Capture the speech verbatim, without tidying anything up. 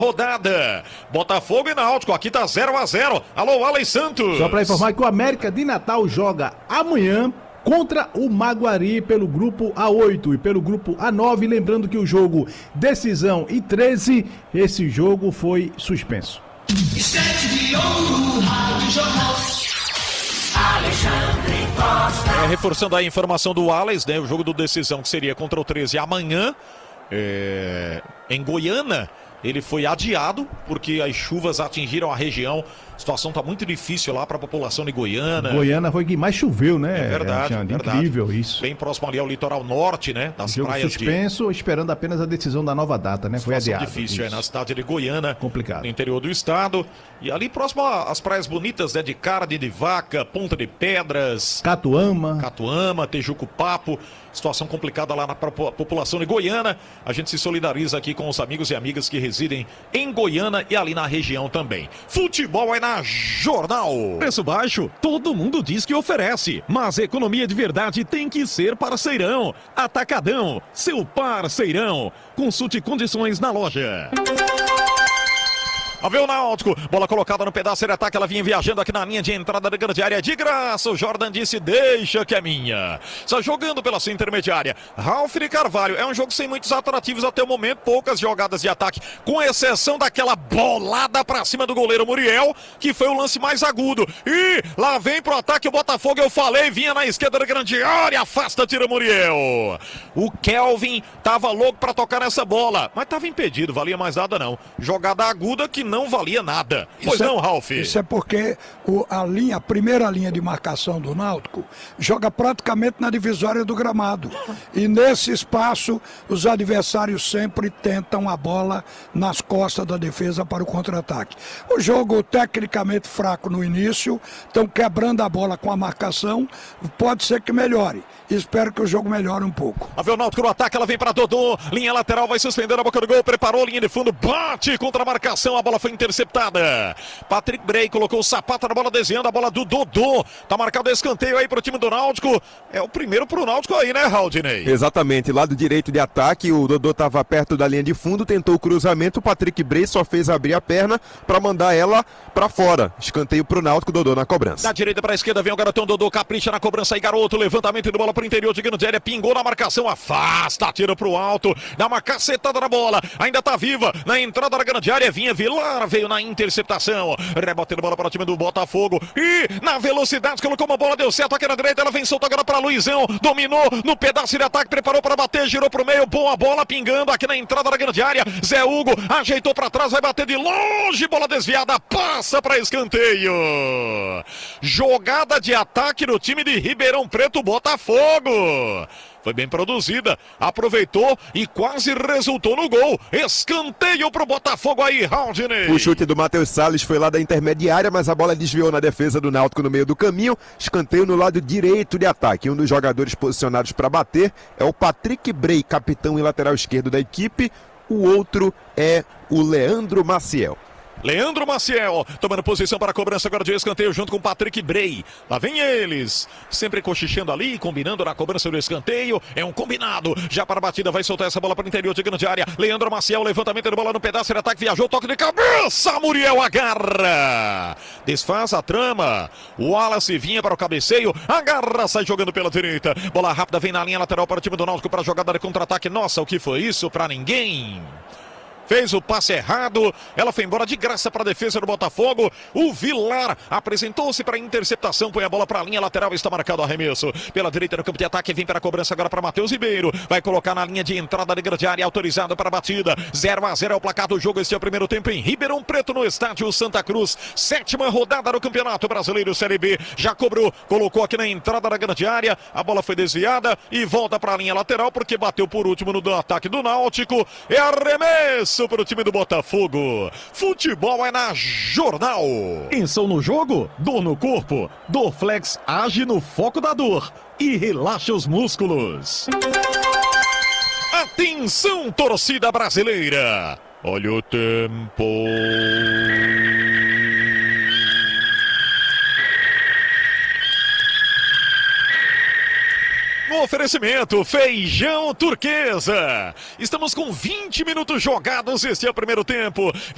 Rodada, Botafogo e Náutico, aqui tá zero a zero. Alô, Alex Santos. Só para informar que o América de Natal joga amanhã contra o Maguari pelo grupo A oito e pelo grupo A nove, lembrando que o jogo Decisão e treze, esse jogo foi suspenso. É, reforçando a informação do Alex, né, o jogo do Decisão que seria contra o treze amanhã, é, em Goiânia. Ele foi adiado porque as chuvas atingiram a região. A situação está muito difícil lá para a população de Goiânia. Goiânia foi que mais choveu, né? É verdade, Alexandre? verdade. Incrível isso. Bem próximo ali ao litoral norte, né? Das jogo praias suspenso, de... esperando apenas a decisão da nova data, né? Foi adiado. Difícil, isso. É na cidade de Goiânia. Complicado. No interior do estado. E ali próximo às praias bonitas, né? De Carne de Vaca, Ponta de Pedras. Catuama. Catuama, Tejuco-Papo. Situação complicada lá na população de Goiânia. A gente se solidariza aqui com os amigos e amigas que residem em Goiânia e ali na região também. Futebol é na Jornal. Preço baixo, todo mundo diz que oferece, mas economia de verdade tem que ser parceirão. Atacadão, seu parceirão. Consulte condições na loja. A ver o Náutico, bola colocada no pedaço de ataque, ela vinha viajando aqui na linha de entrada da grande área, de graça, o Jordan disse, deixa que é minha. Está jogando pela sua intermediária, Ralf de Carvalho, é um jogo sem muitos atrativos até o momento, poucas jogadas de ataque, com exceção daquela bolada pra cima do goleiro Muriel, que foi o lance mais agudo, e lá vem pro ataque o Botafogo, eu falei, vinha na esquerda da grande área, afasta, tira Muriel. O Kelvin tava louco pra tocar nessa bola, mas tava impedido, valia mais nada não, jogada aguda que não valia nada. Pois isso não, é, Ralf? Isso é porque o, a, linha, a primeira linha de marcação do Náutico joga praticamente na divisória do gramado. E nesse espaço, os adversários sempre tentam a bola nas costas da defesa para o contra-ataque. O jogo tecnicamente fraco no início, estão quebrando a bola com a marcação, pode ser que melhore. Espero que o jogo melhore um pouco. A ver o Náutico no ataque, ela vem para Dodô, linha lateral, vai suspender a boca do gol, preparou, linha de fundo, bate contra a marcação, a bola foi interceptada. Patrick Bray colocou o sapato na bola, desviando a bola do Dodô. Tá marcado o escanteio aí pro time do Náutico. É o primeiro pro Náutico aí, né, Raudinei? Exatamente, lado direito de ataque, o Dodô tava perto da linha de fundo, tentou o cruzamento, o Patrick Bray só fez abrir a perna para mandar ela para fora. Escanteio pro Náutico, Dodô na cobrança. Da direita pra esquerda vem o garotão Dodô, capricha na cobrança aí, garoto, levantamento de bola pro interior de grande área, pingou na marcação, afasta, tira pro alto, dá uma cacetada na bola, ainda tá viva, na entrada da grande área, vinha Vilar, veio na interceptação, rebotando bola para o time do Botafogo, e na velocidade colocou uma bola, deu certo aqui na direita, ela vem solta agora para Luizão, dominou no pedaço de ataque, preparou para bater, girou pro meio, boa bola pingando aqui na entrada da grande área, Zé Hugo ajeitou para trás, vai bater de longe, bola desviada, passa para escanteio. Jogada de ataque no time de Ribeirão Preto, Botafogo. Foi bem produzida, aproveitou e quase resultou no gol. Escanteio pro Botafogo aí, Raudinei. O chute do Matheus Salles foi lá da intermediária, mas a bola desviou na defesa do Náutico no meio do caminho. Escanteio no lado direito de ataque. Um dos jogadores posicionados para bater é o Patrick Bray, capitão e lateral esquerdo da equipe. O outro é o Leandro Maciel. Leandro Maciel, tomando posição para a cobrança agora de escanteio junto com o Patrick Bray. Lá vem eles, sempre cochichando ali, combinando na cobrança do escanteio. É um combinado, já para a batida, vai soltar essa bola para o interior de grande área. Leandro Maciel, levantamento de bola no pedaço de ataque, viajou, toque de cabeça, Muriel agarra. Desfaz a trama, o Wallace vinha para o cabeceio, agarra, sai jogando pela direita. Bola rápida, vem na linha lateral para o time do Náutico para a jogada de contra-ataque. Nossa, o que foi isso para ninguém? Fez o passe errado, ela foi embora de graça para a defesa do Botafogo. O Vilar apresentou-se para a interceptação, põe a bola para a linha lateral, está marcado o arremesso. Pela direita no campo de ataque, vem para a cobrança agora para Matheus Ribeiro. Vai colocar na linha de entrada de grande área, autorizado para a batida. zero a zero é o placar do jogo, este é o primeiro tempo em Ribeirão Preto, no estádio Santa Cruz. Sétima rodada do Campeonato Brasileiro Série B. Já cobrou, colocou aqui na entrada da grande área. A bola foi desviada e volta para a linha lateral, porque bateu por último no ataque do Náutico. É arremesso para o time do Botafogo. Futebol é na Jornal. Tensão no jogo? Dor no corpo? Dorflex age no foco da dor e relaxa os músculos. Atenção, torcida brasileira. Olha o tempo. No oferecimento, Feijão Turquesa. Estamos com vinte minutos jogados, este é o primeiro tempo.